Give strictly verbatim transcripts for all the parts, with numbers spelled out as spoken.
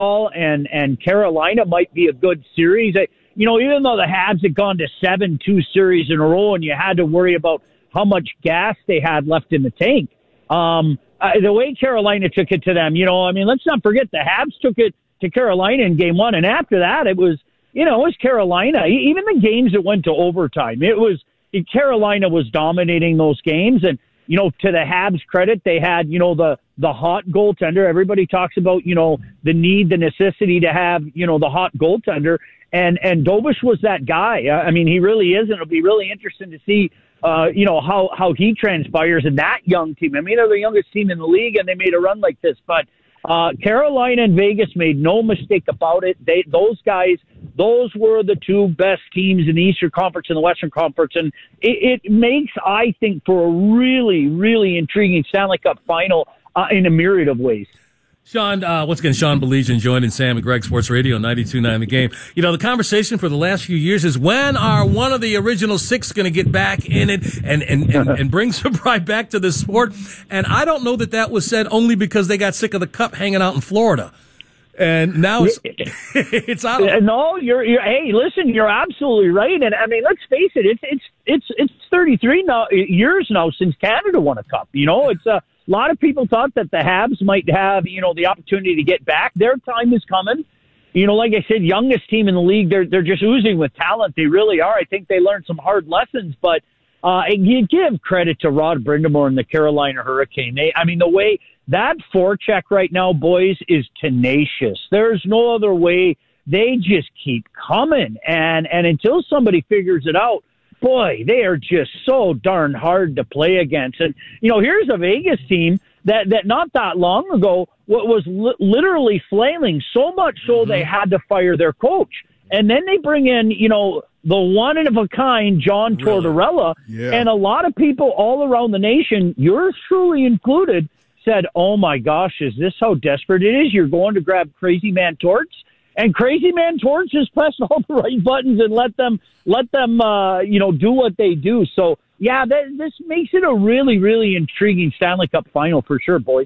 and, and Carolina might be a good series. You know, even though the Habs had gone to seven two series in a row and you had to worry about how much gas they had left in the tank, um, uh, the way Carolina took it to them, you know, I mean, let's not forget the Habs took it to Carolina in game one. And after that, it was, you know, it was Carolina. Even the games that went to overtime, it was Carolina was dominating those games. And, you know, to the Habs' credit, they had, you know, the, the hot goaltender. Everybody talks about, you know, the need, the necessity to have, you know, the hot goaltender. And, and Dobish was that guy. I mean, he really is. And it'll be really interesting to see, uh, you know, how, how he transpires in that young team. I mean, they're the youngest team in the league and they made a run like this, but uh, Carolina and Vegas made no mistake about it. They, those guys, those were the two best teams in the Eastern Conference and the Western Conference. And it, it makes, I think, for a really, really intriguing Stanley Cup final uh, in a myriad of ways. Sean, uh, once again, Sean Baligian joining Sam and Greg Sports Radio ninety-two point nine The Game. You know, the conversation for the last few years is when are one of the original six going to get back in it and, and, and, and bring some pride back to the sport? And I don't know that that was said only because they got sick of the cup hanging out in Florida. And now it's, it's out of... No, you're, you're, hey, listen, you're absolutely right. And I mean, let's face it, it's, it's, it's, it's thirty-three now, years now since Canada won a cup. You know, it's a, A lot of people thought that the Habs might have, you know, the opportunity to get back. Their time is coming. You know, like I said, youngest team in the league, they're they're just oozing with talent. They really are. I think they learned some hard lessons, but uh, you give credit to Rod Brind'Amour and the Carolina Hurricane. They, I mean, the way that forecheck right now, boys, is tenacious. There's no other way. They just keep coming, and and until somebody figures it out, boy, they are just so darn hard to play against. And, you know, here's a Vegas team that, that not that long ago was li- literally flailing so much so mm-hmm. they had to fire their coach. And then they bring in, you know, the one-of-a-kind John really? Tortorella. Yeah. And a lot of people all around the nation, yours truly included, said, oh, my gosh, is this how desperate it is? You're going to grab Crazy Man Torts? And Crazy Man Torts just press all the right buttons and let them, let them, uh, you know, do what they do. So, yeah, that, this makes it a really, really intriguing Stanley Cup final for sure, boys.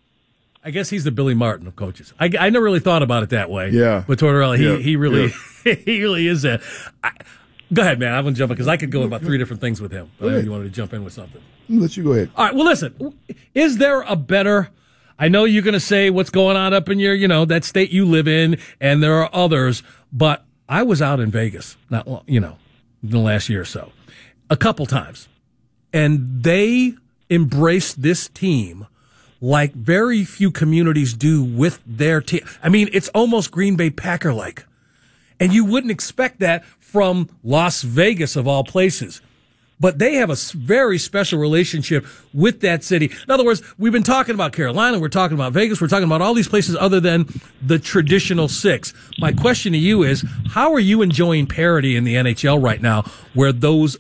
I guess he's the Billy Martin of coaches. I, I never really thought about it that way. Yeah. But Tortorella, he, yeah. he really, yeah. he really is that. I, go ahead, man. I'm going to jump in because I could go about three different things with him. But I know you wanted to jump in with something. I'll let you go ahead. All right. Well, listen, is there a better... I know you're going to say what's going on up in your, you know, that state you live in, and there are others, but I was out in Vegas, not, you know, in the last year or so, a couple times, and they embraced this team like very few communities do with their team. I mean, it's almost Green Bay Packer-like, and you wouldn't expect that from Las Vegas, of all places. But they have a very special relationship with that city. In other words, we've been talking about Carolina, we're talking about Vegas, we're talking about all these places other than the traditional six. My question to you is, how are you enjoying parity in the N H L right now where those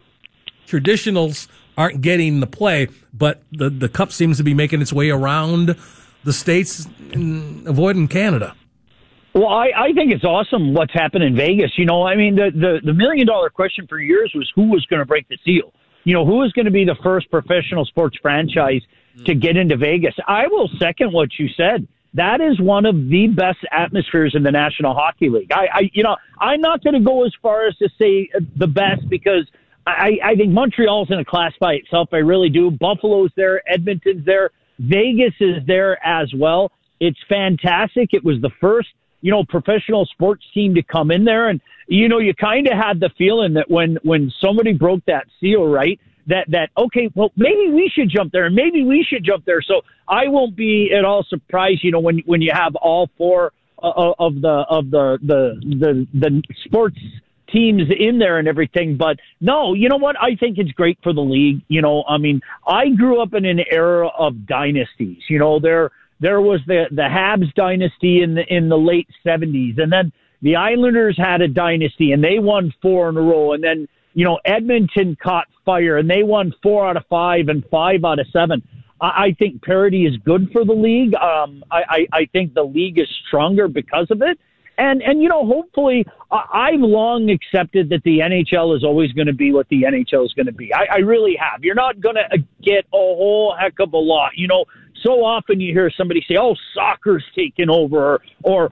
traditionals aren't getting the play, but the, the cup seems to be making its way around the states and avoiding Canada? Well, I, I think it's awesome what's happened in Vegas. You know, I mean, the, the, the million-dollar question for years was who was going to break the seal. You know, who was going to be the first professional sports franchise to get into Vegas? I will second what you said. That is one of the best atmospheres in the National Hockey League. I, I you know, I'm not going to go as far as to say the best because I, I think Montreal's in a class by itself. I really do. Buffalo's there. Edmonton's there. Vegas is there as well. It's fantastic. It was the first you know, professional sports team to come in there. And, you know, you kind of had the feeling that when, when somebody broke that seal, right, that, that, okay, well, maybe we should jump there and maybe we should jump there. So I won't be at all surprised, you know, when, when you have all four uh, of the, of the, the, the, the sports teams in there and everything. But no, you know what? I think it's great for the league. You know, I mean, I grew up in an era of dynasties, you know, there, There was the, the Habs dynasty in the in the late seventies, and then the Islanders had a dynasty, and they won four in a row. And then, you know, Edmonton caught fire, and they won four out of five and five out of seven. I, I think parity is good for the league. Um, I, I, I think the league is stronger because of it. And, and you know, hopefully, uh, I've long accepted that the N H L is always going to be what the N H L is going to be. I, I really have. You're not going to get a whole heck of a lot. You know, so often you hear somebody say, "Oh, soccer's taken over," or, or